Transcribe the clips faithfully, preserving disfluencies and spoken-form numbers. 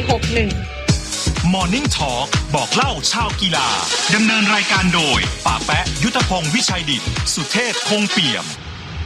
หกหนึ่ง Morning Talk บอกเล่าชาวกีฬาดำเนินรายการโดยป๋าแปะยุทธพงศ์วิชัยดิษฐ์สุเทพคงเปี่ยม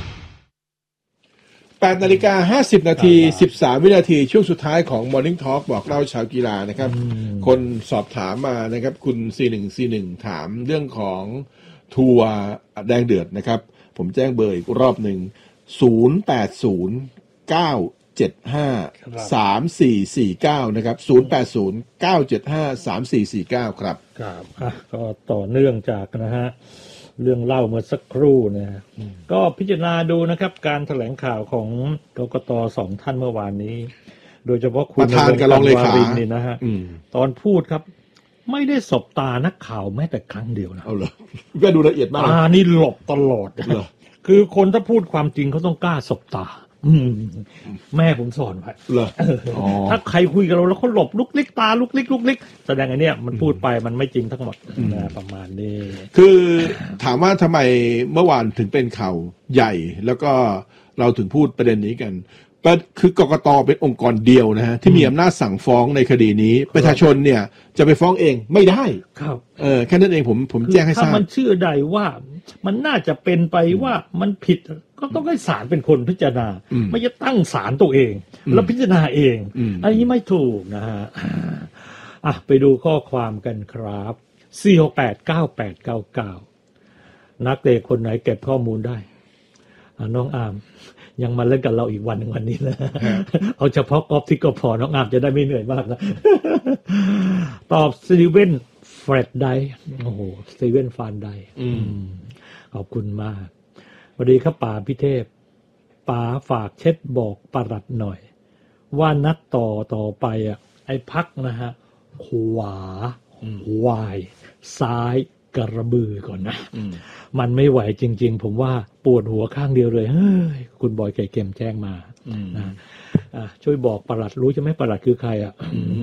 แปดนาฬิกาห้าสิบนาทีสิบสามวินาทีช่วงสุดท้ายของ Morning Talk บอกเล่าชาวกีฬานะครับคนสอบถามมานะครับคุณ ซี หนึ่ง ซี หนึ่ง ถามเรื่องของทัวร์แดงเดือดนะครับผมแจ้งเบอร์อีกรอบหนึ่งศูนย์ แปด ศูนย์ เก้า เจ็ด ห้า สาม สี่ สี่ เก้านะครับศูนย์ แปด ศูนย์ เก้า เจ็ด ห้า สาม สี่ สี่ เก้าครับครับอ่ะก็ต่อเนื่องจากนะฮะเรื่องเล่าเมื่อสักครู่นะก็พิจารณาดูนะครับการแถลงข่าวของกกต.สองท่านเมื่อวานนี้โดยเฉพาะคุณประธานกับรองเลขานี่นะฮะตอนพูดครับไม่ได้สบตานักข่าวแม้แต่ครั้งเดียวนะเอาเหรอก็ดูละเอียดมากอ่านี่หลบตลอดเหรอคือคนถ้าพูดความจริงเขาต้องกล้าสบตาแม่ผมสอนไว้เหรอถ้าใครคุยกับเราแล้วเขาหลบลุกลิกตาลุกลิกลุกลิกแสดงไอ้นี่มันพูดไปมันไม่จริงทั้งหมดนะประมาณนี้คือถามว่าทำไมเมื่อวานถึงเป็นข่าวใหญ่แล้วก็เราถึงพูดประเด็นนี้กันคือกกต.เป็นองค์กรเดียวนะฮะที่มีอำนาจสั่งฟ้องในคดีนี้ประชาชนเนี่ยจะไปฟ้องเองไม่ได้ครับเออแค่นั้นเองผมผมแจ้งให้ทราบถ้ามันเชื่อใดว่ามันน่าจะเป็นไปว่ามันผิดก็ต้องให้ศาลเป็นคนพิจารณาไม่จะตั้งศาลตัวเองแล้วพิจารณาเองอันนี้ไม่ถูกนะฮะอ่ะไปดูข้อความกันครับสี่ หก แปด เก้า แปด เก้า เก้านักเตะคนไหนเก็บข้อมูลได้น้องอามยังมาเล่นกับเราอีกวันหนึ่งวันนี้นะเอาเฉพาะกอล์ฟที่ก็พอน้องอามจะได้ไม่เหนื่อยมากนะตอบสตีเวนเฟรดไดโอ้โหสตีเวนฟานไดขอบคุณมากสวัสดีครับป๋าพิเทพป๋าฝากเช็ดบอกปลัดหน่อยว่านัดต่อต่อไปอ่ะไอ้พักนะฮะขวาวายซ้ายกระบือก่อนนะมันไม่ไหวจริงๆผมว่าปวดหัวข้างเดียวเลยเฮ้ยคุณบอยไก่เค็มแจ้งมานะอ่ะช่วยบอกปลัดรู้ใช่ไหมปลัดคือใครอ่ะ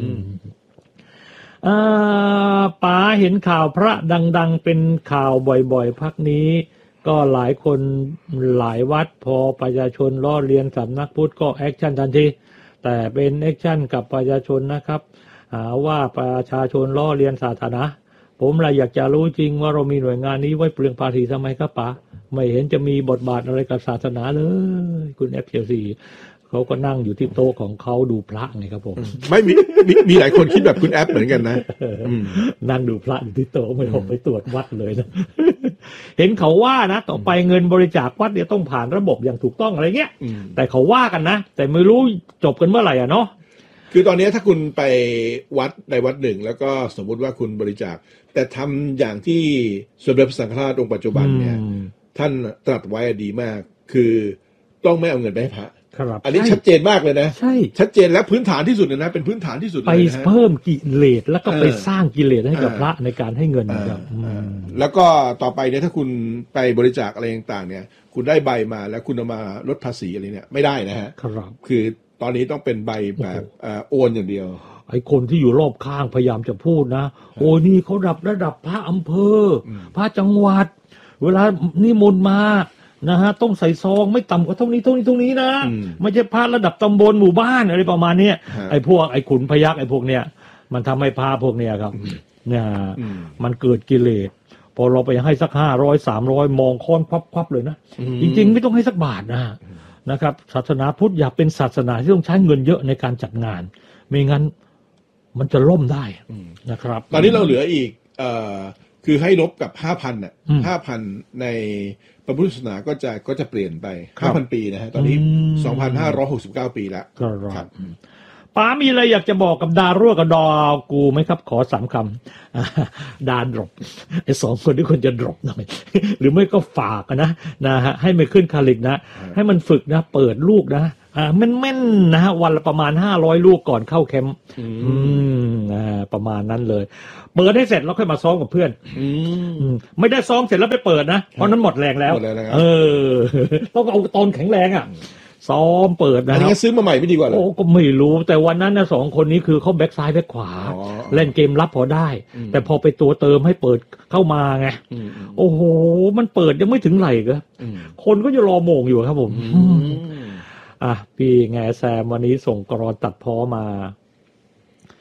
อ่าป๋าเห็นข่าวพระดังๆเป็นข่าวบ่อยๆพักนี้ก็หลายคนหลายวัดพอประชาชนล้อเลียนสำนักพุทธก็แอคชั่นทันทีแต่เป็นแอคชั่นกับประชาชนนะครับหาว่าประชาชนล้อเลียนศาสนาผมเลยอยากจะรู้จริงว่าเรามีหน่วยงานนี้ไว้เปลืองภาษีทำไมครับป๋าไม่เห็นจะมีบทบาทอะไรกับศาสนาเลยคุณเอฟเอลซีเขาก็นั่งอยู่ที่โต๊ะของเขาดูพระไงครับผมไม่มีมีมีหลายคนคิดแบบคุณแอปเหมือนกันนะนั่งดูพระอยู่ที่โต๊ะไม่ออกไปตรวจวัดเลยนะเห็นเขาว่านะต่อไปเงินบริจาควัดเนี่ยต้องผ่านระบบอย่างถูกต้องอะไรเงี้ยแต่เขาว่ากันนะแต่ไม่รู้จบกันเมื่อไหร่อ่ะเนาะคือตอนนี้ถ้าคุณไปวัดในวัดหนึ่งแล้วก็สมมุติว่าคุณบริจาคแต่ทำอย่างที่สมเด็จพระสังฆราชองค์ปัจจุบันเนี่ยท่านตรัสไว้ดีมากคือต้องไม่เอาเงินไปให้พระอันนี้ชัดเจนมากเลยนะใช่ชัดเจนและพื้นฐานที่สุดเลยนะเป็นพื้นฐานที่สุดเลยไปเพิ่มกิเลสแล้วก็ไปสร้างกิเลสให้กับพระในการให้เงินนะครับแล้วก็ต่อไปเนี่ยถ้าคุณไปบริจาคอะไรต่างๆเนี่ยคุณได้ใบมาแล้วคุณเอามาลดภาษีอะไรเนี่ยไม่ได้นะฮะครับคือตอนนี้ต้องเป็นใบแบบโอนอย่างเดียวไอ้คนที่อยู่รอบข้างพยายามจะพูดนะโอ้นี่เขาดับระดับพระอำเภอพระจังหวัดเวลานิมนต์มานะฮะต้องใส่ซองไม่ต่ำกว่าเท่านี้เท่านี้เท่านี้นะไม่ใช่พระระดับตำบลหมู่บ้านอะไรประมาณนี้ไอ้พวกไอ้ขุนพยัคฆ์ไอ้พวกเนี้ยมันทำให้พระพวกเนี้ยครับเนี่ยมันเกิดกิเลสพอเราไปให้สักห้าร้อยสามร้อยมองค้อนควับๆเลยนะจริงๆไม่ต้องให้สักบาทนะนะครับศาสนาพุทธอย่าเป็นศาสนาที่ต้องใช้เงินเยอะในการจัดงานไม่งั้นมันจะล่มได้นะครับตอนนี้เราเหลืออีกเอ่อคือให้ลบกับ ห้าพัน น่ะ ห้าพัน ในพระพุทธศาสนาก็จะก็จะเปลี่ยนไป ห้าพัน ปีนะฮะตอนนี้ สองพันห้าร้อยหกสิบเก้า ปีแล้วครับป๋ามีอะไรอยากจะบอกกับดารั่วกับดาวกูไหมครับขอสามคำดาดรอปไอ้สองคนที่ควรจะดรอปหน่อยหรือไม่ก็ฝากนะนะฮะให้มันขึ้นคาลิกนะให้มันฝึกนะเปิดลูกนะอ่าแม่นๆนะฮะวันละประมาณห้าร้อยลูกก่อนเข้าแคมป์อืมอ่าประมาณนั้นเลยเปิดให้เสร็จแล้วค่อยมาซ้อมกับเพื่อนอืมไม่ได้ซ้อมเสร็จแล้วไปเปิดนะเพราะนั้นหมดแรงแล้วเออต้องเอาตอนแข็งแรงอ่ะซ้อมเปิดนะอันนี้ซื้อมาใหม่ไม่ดีกว่าเหรอโอ้ก็ไม่รู้แต่วันนั้นนะสองคนนี้คือเขาแบ็คซ้ายแบ็คขวาเล่นเกมรับพอได้แต่พอไปตัวเติมให้เปิดเข้ามาไงโอ้โหมันเปิดยังไม่ถึงไหล่ก็คนก็จะรอโมงอยู่ครับผมอ่ะพี่แง่แซมวันนี้ส่งกรอนตัดพ้อมา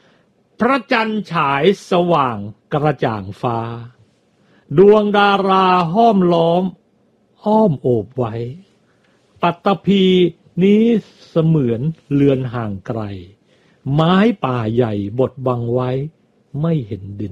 พระจันทร์ฉายสว่างกระจ่างฟ้าดวงดาราห้อมล้อมอ้อมโอบไว้ปัตตภีนี้เสมือนเลือนห่างไกลไม้ป่าใหญ่บดบังไว้ไม่เห็นดิน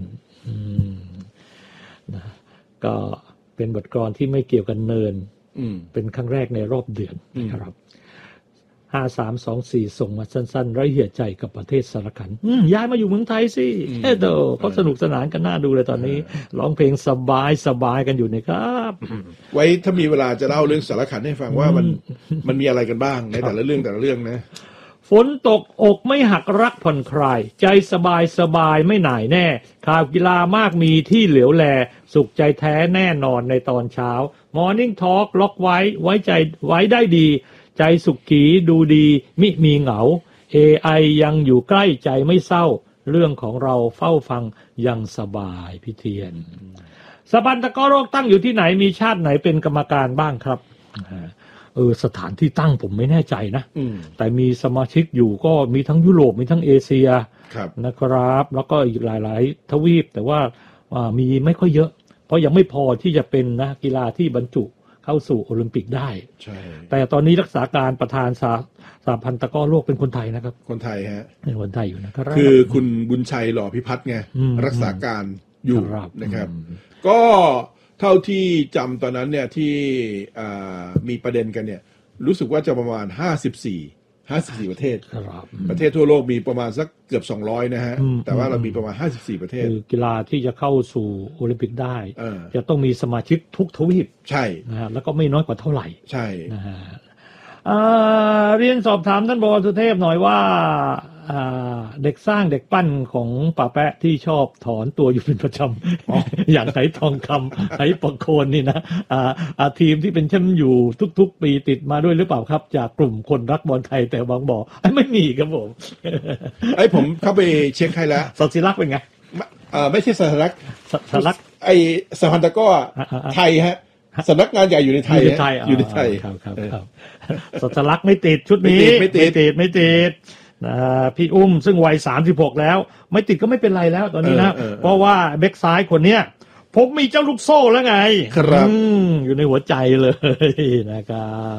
นะก็เป็นบทกลอนที่ไม่เกี่ยวกันเนินเป็นครั้งแรกในรอบเดือนนะครับห้าสามสองสี่ส่งมาสั้นๆไร้เหี่ยใจกับประเทศสารคันย้ายมาอยู่เมืองไทยสิเฮ้ยโดเขาสนุกสนานกันน่าดูเลยตอนนี้ร้องเพลงสบายสบายกันอยู่นี่ครับไว้ถ้ามีเวลาจะเล่าเรื่องสารคันให้ฟังว่ามันมันมีอะไรกันบ้างในแต่ละเรื่องแต่ละเรื่องนะฝนตกอกไม่หักรักผ่อนคลายใจสบายสบายไม่หน่ายแน่ข่าวกีฬามากมีที่เหลียวแลสุขใจแท้แน่นอนในตอนเช้า Morning Talk ล็อกไว้ไว้ใจไว้ได้ดีใจสุขขีดูดีมิมีเหงา เอ ไอ ยังอยู่ใกล้ใจไม่เศร้าเรื่องของเราเฝ้าฟังยังสบายพี่เทียนสปันตะกร้อโลกตั้งอยู่ที่ไหนมีชาติไหนเป็นกรรมการบ้างครับเออสถานที่ตั้งผมไม่แน่ใจนะแต่มีสมาชิกอยู่ก็มีทั้งยุโรปมีทั้งเอเชียนะครับแล้วก็อีกหลายๆทวีปแต่ว่ามีไม่ค่อยเยอะเพราะยังไม่พอที่จะเป็นนะกีฬาที่บรรจุเข้าสู่โอลิมปิกได้ใช่แต่ตอนนี้รักษาการประธานสาสหพันธ์ตะกร้อโลกเป็นคนไทยนะครับคนไทยฮะเป็นคนไทยอยู่นะครับคือคุณบุญชัยหล่อพิพัฒน์ไงรักษาการอยู่นะครับก็เท่าที่จำตอนนั้นเนี่ยที่มีประเด็นกันเนี่ยรู้สึกว่าจะประมาณห้าสิบสี่ ห้าสิบสี่ประเทศประเทศทั่วโลกมีประมาณสักเกือบสองร้อยนะฮะแต่ว่าเรามีประมาณห้าสิบสี่ประเทศคือกีฬาที่จะเข้าสู่โอลิมปิกได้จะต้องมีสมาชิกทุกทวีปใช่นะฮะแล้วก็ไม่น้อยกว่าเท่าไหร่ใช่นะฮะเรียนสอบถามท่านบวรสุเทพหน่อยว่าเด็กสร้างเด็กปั้นของป่าแปะที่ชอบถอนตัวอยู่เป็นประจำ อย่างไหทองคำไหประโคนนี่นะทีมที่เป็นแชมป์อยู่ทุกๆปีติดมาด้วยหรือเปล่าครับจากกลุ่มคนรักบอลไทยแต่บางบอกไม่มีครับผมไอ้ผมเข้าไปเช็คให้แล้วสัตศิลักษ์เป็นไงไม่ใช่สัตศิลักษ์สัตศิลักษ์ไอ้สหพันธ์ตะกร้อไทยฮะสำนักงานใหญ่อยู่ในไทยอยู่ในไทยครับครับครับสัตลักษณ์ไม่ติดชุดนี้ไม่ติดไม่ติดไม่ติดพี่อุ้มซึ่งวัยสามสิบหกแล้วไม่ติดก็ไม่เป็นไรแล้วตอนนี้นะเพราะว่าแบ็คซ้ายคนเนี้ยผมมีเจ้าลูกโซ่แล้วไงครับอยู่ในหัวใจเลยนะครับ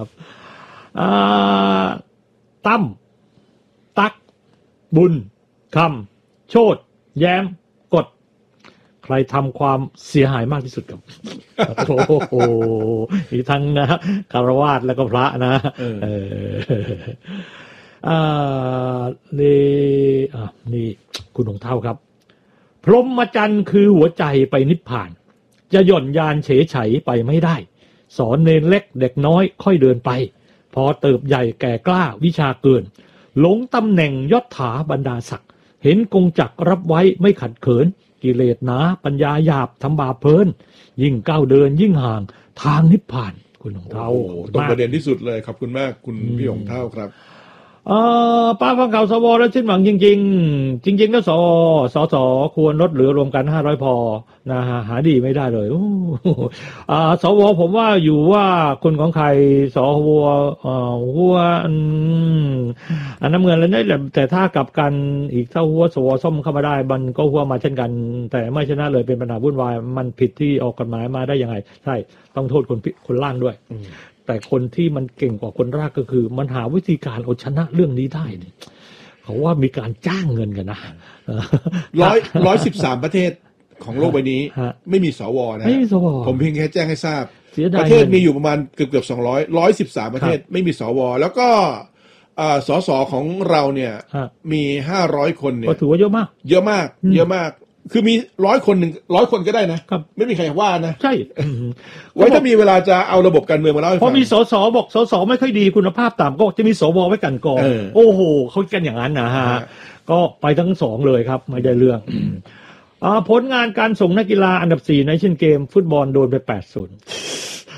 ตั้มตักบุญคำโชติแย้มกดใครทำความเสียหายมากที่สุดครับโอ้โหอีกทั้งนะคารวาสแล้วก็พระนะเอออ่านี่อ่านี่คุณหงเท่าครับพรหมจรรย์คือหัวใจไปนิพพานจะหย่อนยานเฉยไฉไปไม่ได้สอนเนรเล็กเด็กน้อยค่อยเดินไปพอเติบใหญ่แก่กล้าวิชาเกินหลงตำแหน่งยศถาบรรดาศักดิ์เห็นกงจักรรับไว้ไม่ขัดเขินกิเลสหนาปัญญาหยาบทำบาปเพลินยิ่งก้าวเดินยิ่งห่างทางนิพพานคุณหงเท่าตรงประเด็นที่สุดเลยขอบคุณมากคุณพี่หงเท่าครับเอ่อป้าฟังข่าวสวแล้วสิ้นหวังจริงๆจริงๆแล้วสสสควรลดเหลือรวมกันห้าร้อยพอนะฮะหาดีไม่ได้เลยอ่าสวผมว่าอยู่ว่าคนของใครสวเอ่อหัวอันน้ำเงินแล้วนี่แต่ถ้ากลับกันอีกถ้าหัวสวส้มเข้ามาได้มันก็หัวมาเช่นกันแต่ไม่ชนะเลยเป็นปัญหาวุ่นวายมันผิดที่ออกกฎหมายมาได้ยังไงใช่ต้องโทษคนคนล่างด้วยแต่คนที่มันเก่งกว่าคนรากก็คือมันหาวิธีการเอาชนะเรื่องนี้ได้เขาว่ามีการจ้างเงินกันนะร้อยร้อยสิบสามประเทศของโลกใบนี้ไม่มีสวนะผมเพียงแค่แจ้งให้ทราบประเทศมีอยู่ประมาณเกือบเกือบสองร้อยร้อยสิบสามประเทศไม่มีสวแล้วก็สสของเราเนี่ยมีห้าร้อยคนเนี่ยก็ถือว่าเยอะมากเยอะมากเยอะมากคือมีร้อยคนหนึ่งร้อยคนก็ได้นะครับไม่มีใครว่านะใช่ไว้ถ้ามีเวลาจะเอาระบบการเมืองมาเล่าให้ฟังพอมีสสบอกสสไม่ค่อยดีคุณภาพต่ำก็จะมีสวไว้กันกองโอ้โหเขากันอย่างนั้นนะฮะก็ไปทั้งสองเลยครับไม่ได้เรื่องผลงานการส่งนักกีฬาอันดับสี่ในเอเชียนเกมฟุตบอลโดนไป แปดศูนย์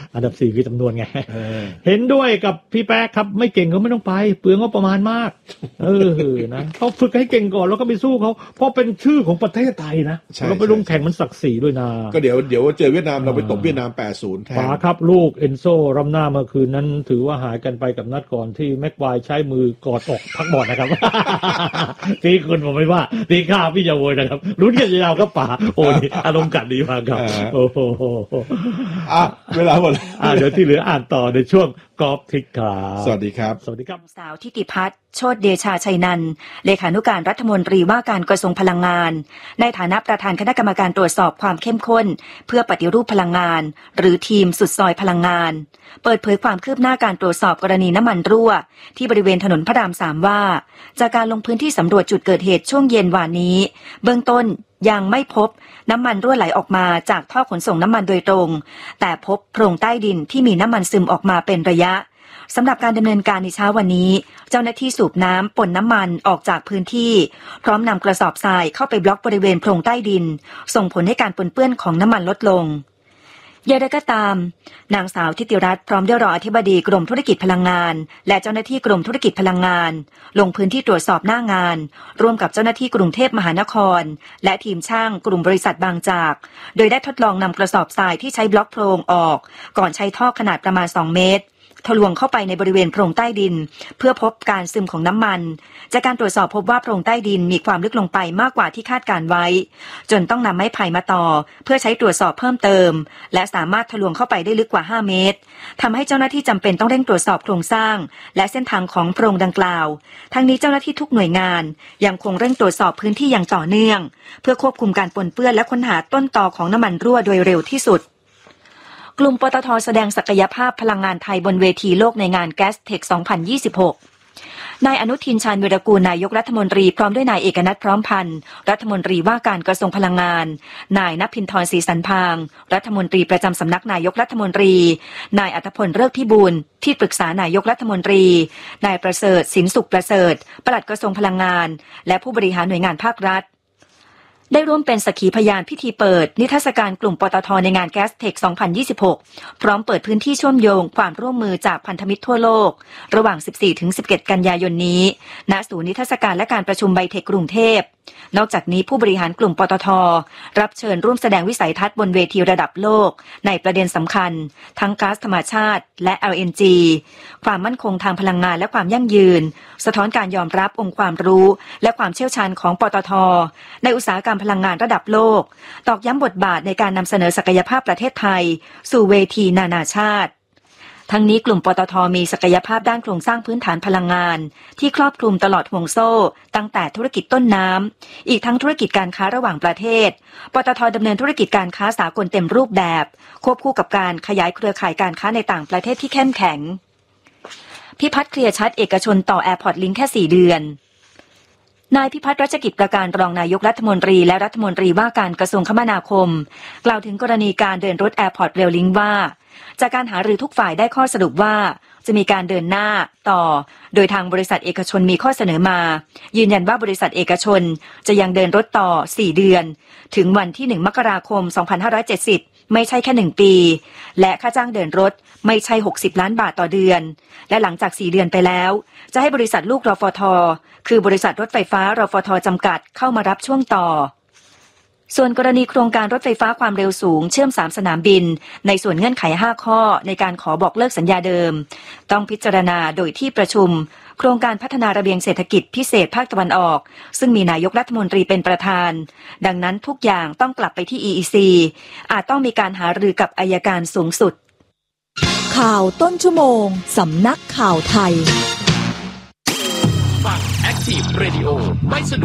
อันดับสี่คือจำนวนไงเห็นด้วยกับพี่แป๊กครับไม่เก่งก็ไม่ต้องไปเปลืองงบประมาณมากเออนะเขาฝึกให้เก่งก่อนแล้วก็ไปสู้เขาเพราะเป็นชื่อของประเทศไทยนะเราไปลงแข่งมันศักดิ์ศรีด้วยนะก็เดี๋ยวเดี๋ยวเจอเวียดนามเราไปตบเวียดนาม แปดศูนย์ แทนป๋าครับลูกเอนโซรำหน้าเมื่อคืนนั้นถือว่าหายกันไปกับนัดก่อนที่แม็กไวร์ใช้มือกอดอกพักบอลนะครับที่คุณผมไม่ว่าที่ข้าพี่จะโวยนะครับลุ้นกันยาวก็ป๋าโอ้นี่อารมณ์กัดดีมากครับโอ้โหอ่ะเวลาหมดอ่ะเดี๋ยวที่เหลืออ่านต่อในช่วงกอล์ฟทิกครับสวัสดีครับสวัสดีครับสาวทิติพัฒน์โชติเดชาชัยนันท์เลขานุการรัฐมนตรีว่าการกระทรวงพลังงานในฐานะประธานคณะกรรมการตรวจสอบความเข้มข้นเพื่อปฏิรูปพลังงานหรือทีมสุดซอยพลังงานเปิดเผยความคืบหน้าการตรวจสอบกรณีน้ำมันรั่วที่บริเวณถนนพระรามสามว่าจากการลงพื้นที่สำรวจจุดเกิดเหตุช่วงเย็นวานนี้เบื้องต้นยังไม่พบน้ำมันรั่วไหลออกมาจากท่อขนส่งน้ำมันโดยตรงแต่พบโพรงใต้ดินที่มีน้ำมันซึมออกมาเป็นระยะสำหรับการดำเนินการในเช้าวันนี้เจ้าหน้าที่สูบน้ำปนน้ำมันออกจากพื้นที่พร้อมนำกระสอบทรายเข้าไปบล็อกบริเวณโพรงใต้ดินส่งผลให้การปนเปื้อนของน้ำมันลดลงอย่างไรก็ตามนางสาวทิติรัตน์พร้อมด้วยรองอธิบดีกรมธุรกิจพลังงานและเจ้าหน้าที่กรมธุรกิจพลังงานลงพื้นที่ตรวจสอบหน้างานร่วมกับเจ้าหน้าที่กรุงเทพมหานครและทีมช่างกลุ่มบริษัทบางจากโดยได้ทดลองนำกระสอบทรายที่ใช้บล็อกโพรงออกก่อนใช้ท่อขนาดประมาณสองเมตรทะลวงเข้าไปในบริเวณโพรงใต้ดินเพื่อพบการซึมของน้ำมันจากการตรวจสอบพบว่าโพรงใต้ดินมีความลึกลงไปมากกว่าที่คาดการไว้จนต้องนำไม้ไผ่มาต่อเพื่อใช้ตรวจสอบเพิ่มเติมและสามารถทะลวงเข้าไปได้ลึกกว่าห้าเมตรทำให้เจ้าหน้าที่จำเป็นต้องเร่งตรวจสอบโครงสร้างและเส้นทางของโพรงดังกล่าวทั้งนี้เจ้าหน้าที่ทุกหน่วยงานยังคงเร่งตรวจสอบพื้นที่อย่างต่อเนื่องเพื่อควบคุมการปนเปื้อนและค้นหาต้นตอของน้ำมันรั่วโดยเร็วที่สุดกลุ่มปตท.แสดงศักยภาพพลังงานไทยบนเวทีโลกในงาน Gastech สองพันยี่สิบหก นายอนุทินชาญวีรกูลนายกรัฐมนตรีพร้อมด้วยนายเอกนัทพร้อมพันธ์รัฐมนตรีว่าการกระทรวงพลังงานนายณภินทรศรีสันพางรัฐมนตรีประจำสำนักนายกรัฐมนตรีนายอัธพลเลิกพิบูลที่ปรึกษานายกรัฐมนตรีนายประเสริฐสินสุขประเสริฐปลัดกระทรวงพลังงานและผู้บริหารหน่วยงานภาครัฐได้ร่วมเป็นสักขีพยานพิธีเปิดนิทรรศการกลุ่มปตท.ในงาน Gastech สองพันยี่สิบหกพร้อมเปิดพื้นที่เชื่อมโยงความร่วมมือจากพันธมิตรทั่วโลกระหว่าง สิบสี่ถึงสิบเอ็ด กันยายนนี้ณศูนย์นิทรรศการและการประชุมไบเทคกรุงเทพนอกจากนี้ผู้บริหารกลุ่มปตท.รับเชิญร่วมแสดงวิสัยทัศน์บนเวทีระดับโลกในประเด็นสำคัญทั้งก๊าซธรรมชาติและ แอล เอ็น จี ความมั่นคงทางพลังงานและความยั่งยืนสะท้อนการยอมรับองค์ความรู้และความเชี่ยวชาญของปตท.ในอุตสาหกรรมพลังงานระดับโลกตอกย้ำบทบาทในการนำเสนอศักยภาพประเทศไทยสู่เวทีนานาชาติทั้งนี้กลุ่มปตท.มีศักยภาพด้านโครงสร้างพื้นฐานพลังงานที่ครอบคลุมตลอดห่วงโซ่ตั้งแต่ธุรกิจต้นน้ำอีกทั้งธุรกิจการค้าระหว่างประเทศปตท.ดำเนินธุรกิจการค้าสากลเต็มรูปแบบควบคู่กับการขยายเครือข่ายการค้าในต่างประเทศที่เข้มแข็งพิพัฒน์เคลียร์ชัดเอกชนต่อ Airport Link แค่สี่เดือนนายพิพัฒน์รัชกิจประการรองนายกรัฐมนตรีและรัฐมนตรีว่าการกระทรวงคมนาคมกล่าวถึงกรณีการเดินรถ Airport Rail Link ว่าจากการหารือทุกฝ่ายได้ข้อสรุปว่าจะมีการเดินหน้าต่อโดยทางบริษัทเอกชนมีข้อเสนอมายืนยันว่าบริษัทเอกชนจะยังเดินรถต่อสี่เดือนถึงวันที่หนึ่งมกราคมสองพันห้าร้อยเจ็ดสิบไม่ใช่แค่หนึ่งปีและค่าจ้างเดินรถไม่ใช่หกสิบล้านบาทต่อเดือนและหลังจากสี่เดือนไปแล้วจะให้บริษัทลูกรฟท.คือบริษัทรถไฟฟ้ารฟท.จำกัดเข้ามารับช่วงต่อส่วนกรณีโครงการรถไฟฟ้าความเร็วสูงเชื่อมสามสนามบินในส่วนเงื่อนไขห้าข้อในการขอบอกเลิกสัญญาเดิมต้องพิจารณาโดยที่ประชุมโครงการพัฒนาระเบียงเศรษฐกิจพิเศษภาคตะวันออกซึ่งมีนายกรัฐมนตรีเป็นประธานดังนั้นทุกอย่างต้องกลับไปที่ อี อี ซี อาจต้องมีการหารือกับอัยการสูงสุดข่าวต้นชั่วโมงสำนักข่าวไทยฟัง Active Radio ไม่สะดวก